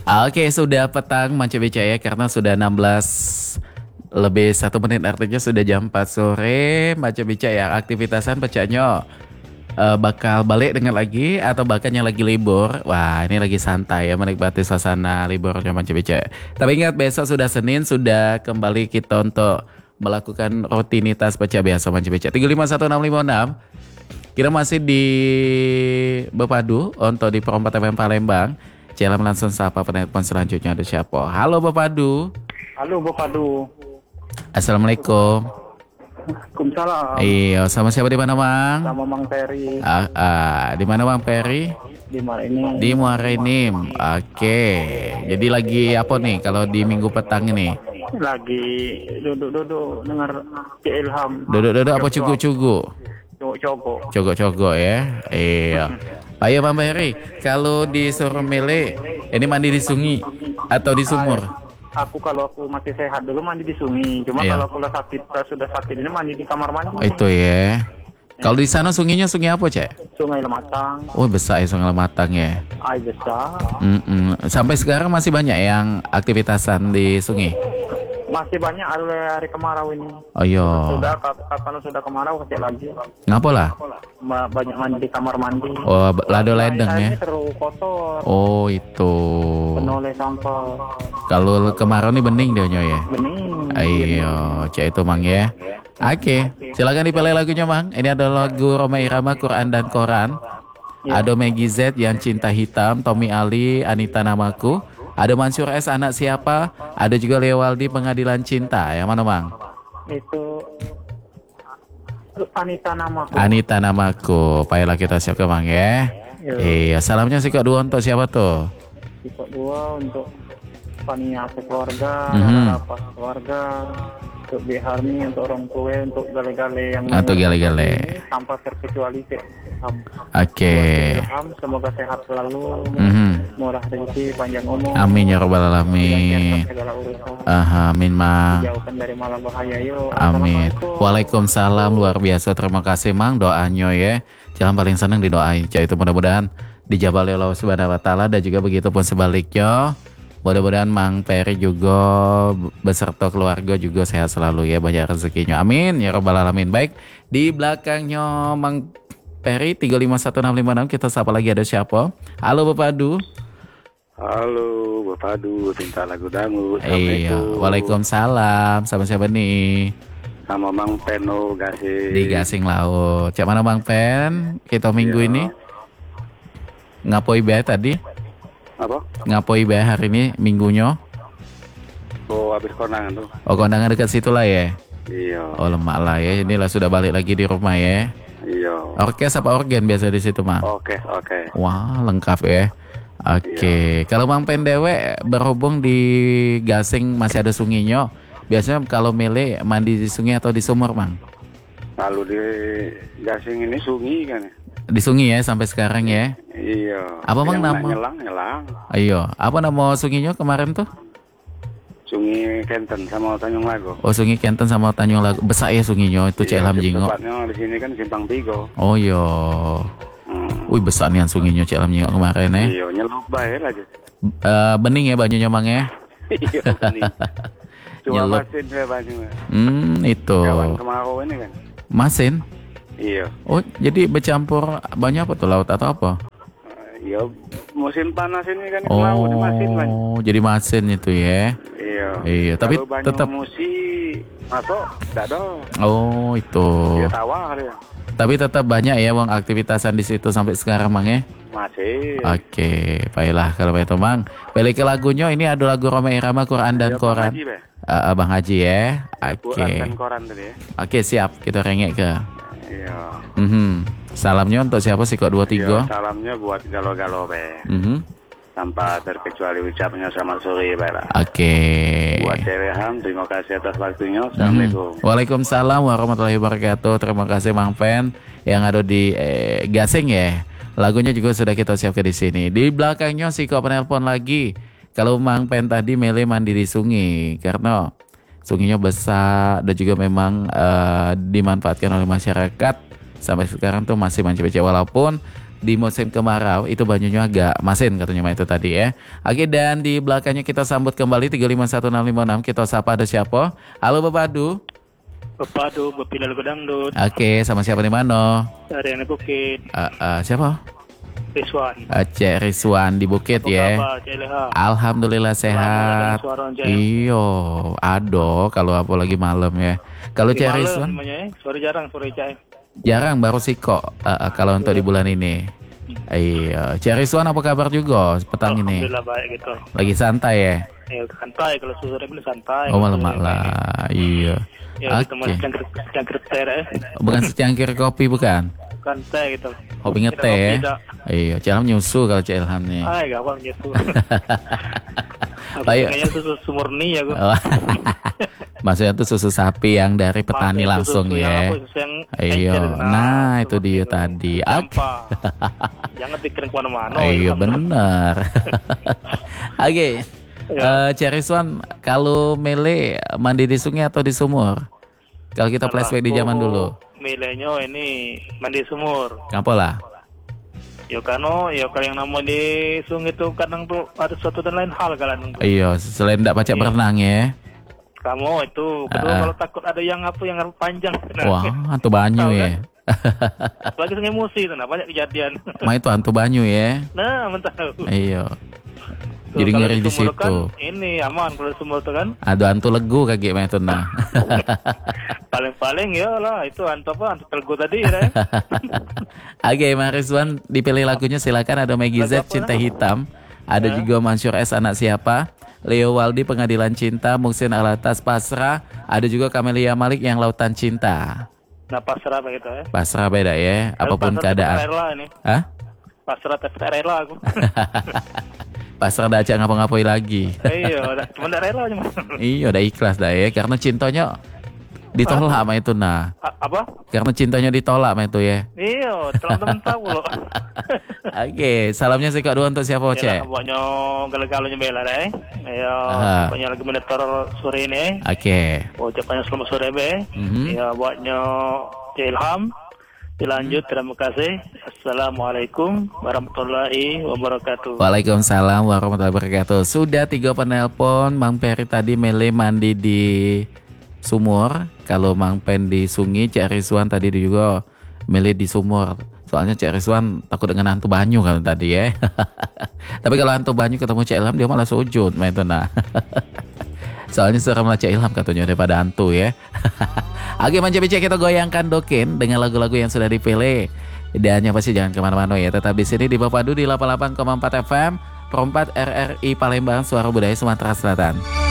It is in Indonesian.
Oke, sudah petang Manca Beca ya, karena sudah 16 lebih 1 menit, artinya sudah jam 4 sore. Manca Beca ya, aktivitasan pecahnya bakal balik dengan lagi atau bahkan yang lagi libur. Wah, ini lagi santai ya, menikmati suasana liburnya Manca Beca. Tapi ingat, besok sudah Senin, sudah kembali kita untuk melakukan rutinitas pecah biasa Manca Beca. 351656. Kita masih di Bepadu untuk di Perompak FM Palembang. Jalan langsung sapa penelpon selanjutnya, ada siapa? Halo Bepadu. Halo Bopadu. Assalamualaikum. Waalaikumsalam. Iya, sama siapa di mana, Mang? Sama Mang Ferry. Di mana Mang Peri? Di mana ini? Di Muara Enim. Oke. Jadi lagi apa nih kalau di minggu petang ini? Lagi duduk-duduk dengar Cik Ilham. Duduk-duduk apa cugu-cugu? Cogok. Cogok-cogok ya. Iya. Ayo Bang Peri, kalau disuruh milih, ini mandi di sungai atau di sumur? Kalau aku masih sehat dulu mandi di sungai. Cuma Iya. kalau aku sudah sakit ini mandi di kamar mandi. Itu ya. Kalau di sana sungainya sungai apa, Cek? Sungai Lematang. Oh, besar ya Sungai Lematang ya. Air besar. Sampai sekarang masih banyak yang aktivitasan di sungai. Masih banyak hari kemarau ini. Oh iya. Kalau sudah kemarau kecil lagi. Ngapa lah? Banyak mandi di kamar mandi. Oh, lado ledeng ya. Ini terlalu kotor. Oh, itu. Penuh oleh sampah. Kalau kemarau nih bening dia ya. Bening. Ayo, Cek itu Mang ya. Oke, silakan dipilih lagunya Mang. Ini ada lagu Roma Irama, Quran dan Koran. Ada Maggie Z yang Cinta Hitam, Tommy Ali, Anita Namaku. Ada Mansur S, Anak Siapa. Ada juga Leo Waldi, Pengadilan Cinta. Yang mana Mang? Itu Anita Namaku. Anita Namaku. Baiklah, kita siap ke Mang ya. Iya, salamnya sih Kak Dua untuk siapa tuh? Tipe 2 untuk Pania keluarga, Lapas keluarga, untuk Biharni, untuk orang tua, untuk gale-gale yang Atau gale-gale. tanpa terkecuali Cik Ilham. Oke. Ilham, semoga sehat selalu, murah rezeki, panjang umur. Amin ya rabbal alamin. Segala urusan. Amin Mang. Jauhkan dari malam bahaya yuk. Amin. Waalaikumsalam, luar biasa. Terima kasih Mang doanya ya. Jangan paling senang didoain. Itu mudah-mudahan dijabah oleh Allah Subhanahu wa taala, dan juga begitu pun sebaliknya. Mudah-mudahan Mang Peri juga beserta keluarga juga sehat selalu ya, banyak rezekinya. Amin ya rabbal alamin. Baik, di belakangnya Mang Peri 351656 kita sapa lagi, ada siapa? Halo Bepadu. Halo Bepadu, cinta lagu dangdut. Iya, waalaikumsalam. Sama siapa nih? Sama Mang Peno Gasing. Di Gasing Laut. Cak mana Bang Pen? Kita minggu ini ngapoi be tadi? Apa? Ngapoi be hari ini minggunya? Oh, habis kondangan tuh. Oh, kondangan dekat situ lah ya? Iya. Oh, lemak lah ya. Inilah sudah balik lagi di rumah ya. Iya. Orkes apa organ biasa di situ, Mang? Oke. Wah, lengkap ya. Oke. Kalau Mang Pen dewe berhubung di Gasing masih ada sungainya. Biasanya kalau milih mandi di sungai atau di sumur, Mang? Lalu di Gasing ini sungai kan? Di sungai ya sampai sekarang ya. Iya. Apa Mang nama? Nyelang. Ayo, apa nama sungainya kemarin tuh? Sungai Kenten sama Tanjung Lago. Oh, Sungai Kenten sama Tanjung Lago. Besar ya sungainya itu, Cek Ilham Jinggo. Tepatnya di sini kan Simpang Tigo. Oh iya. Wih, besar nih sungainya Cek Ilham Jinggo kemarin ya. Iya, nyelup bae lagi. Bening ya banyunya Mang ya. Iya, bening. Cuma Nyelup. masin ya banyu. Itu. Kawan kemarau ini kan. Masin? Iya. Oh, jadi bercampur banyak apa tuh, laut atau apa? Ya musim panas ini kan kemarau di masin banyak. Oh, jadi masin itu ya. Iya, tapi kalau banyak tetap musi masuk tidak ada. Oh, itu. Ya tawar ya. Tapi tetap banyak ya Bang aktivitasan di situ sampai sekarang Mang ya. Masih. Oke, baiklah kalau begitu Mang. Balik ke lagunya, ini ada lagu Roma Irama, Quran dan Koran. Bang Haji ya. Oke. Quran dan Koran tadi ya. Oke, siap. Kita rengek ke. Iya. Salamnya untuk siapa sih kok 23? Iya, salamnya buat galo-galo be. Tanpa terkecuali ucapnya selamat sore Pak. Oke. Buat Cewek Ham, terima kasih atas waktunya. Assalamualaikum. Waalaikumsalam warahmatullahi wabarakatuh. Terima kasih Mang Pen yang ada di Gasing ya. Lagunya juga sudah kita siapkan di sini. Di belakangnya si kok penelpon lagi. Kalau Mang Pen tadi milih mandi di sungai karena sungainya besar dan juga memang dimanfaatkan oleh masyarakat. Sampai sekarang tuh masih Manca Beca, walaupun di musim kemarau itu banyunya agak masin katanya mah itu tadi ya. Oke, dan di belakangnya kita sambut kembali 351656. Kita sapa ada siapa? Halo Bapak Adu. Bapak Adu, Bapilal Godangdut. Oke, sama siapa di mana? Dari anak Bukit. Siapa? Rizwan. Cek Rizwan di Bukit ya. Alhamdulillah sehat. Iyo, ado kalau apa lagi malam ya. Kalau Cek Rizwan? Sore jarang, sore cai. Jarang, baru sih kok kalau untuk di bulan ini. Iya, Cik Rizwan apa kabar juga petang ini? Alhamdulillah baik gitu. Lagi santai ya? Ya santai, kalau sore ini santai. Oh malam lah, iya. Ya, Oke. Cangkir teh ya. Bukan secangkir kopi bukan? Bukan teh gitu. Hobi ngeteh ya? Iya, Cik Ilham nyusu kalau Cik Ilham nih. Gampang gitu. Ayo. Kayaknya susu murni ya gue. Maksudnya tuh susu sapi yang dari petani langsung ya. Iya, nah itu dia tadi. Jangan pikirin kemana-mana. Iya benar. Oke, Cik Rizwan, kalau Mele mandi di sungai atau di sumur? Kalau kita flashback di zaman dulu. Milenya ini mandi sumur. Ngapa lah? Ya kalau yang nama di sungai itu kadang tuh ada suatu dan lain hal kalian. Iya, selain tidak pacak berenang ya. Kamu itu kedua kalau takut ada yang panjang. Wah, hantu banyu ya. Apalagi sungai Musi itu, banyak kejadian. Ma itu hantu banyu ya. Nah, mentah. Iya. Jadi ngeri di situ. Kan, ini aman kalau sumur itu kan. Ada hantu legu kaki mah itu nah. Paling ya lah itu hantu telgu tadi ya. Oke, Mas Rizwan dipilih lagunya silakan. Ada Maggie Z Cinta Hitam. Ada juga Mansur S Anak Siapa. Leo Waldi Pengadilan Cinta. Muhsin Alatas Pasrah. Ada juga Kamelia Malik Yang Lautan Cinta. Nah pasrah begitu ya. Pasrah beda ya. Apapun keadaan. Hah? Pasrah tapi tak rela aku. Pasrah dah ajak ngapa-ngapain lagi. Iya, cuma tak rela cuma. Iya, udah ikhlas dah ya. Karena cintanya ditolak sama itu nah. Apa? Karena cintanya ditolak sama itu ya. Iya, teman-teman tahu loh. Oke, salamnya sih Kak Dua untuk siapa Oce? Pokoknya galau-galaunya bela deh. Ya, pokoknya lagi monitor sore ini. Oke. Ucapannya selamat sore be. Ya, buatnya Ilham. Dilanjut, terima kasih. Assalamualaikum warahmatullahi wabarakatuh. Waalaikumsalam warahmatullahi wabarakatuh. Sudah 3 penelpon. Mang Peri tadi Mele mandi di sumur. Kalau Mang Pen di sungai, Cik Rizwan tadi juga Mele di sumur. Soalnya Cik Rizwan takut dengan hantu banyu kan tadi ya. Tapi kalau hantu banyu ketemu Cik Ilham dia malah sujud. Itu nah. Soalnya serem lah Cik Ilham katanya daripada hantu ya. Oke, Manja Bica kita goyangkan Dokin dengan lagu-lagu yang sudah dipilih. Dan yang pasti jangan kemana-mana ya. Tetap di sini di Bapak Du di 88,4 FM Perempat RRI Palembang, Suara Budaya Sumatera Selatan.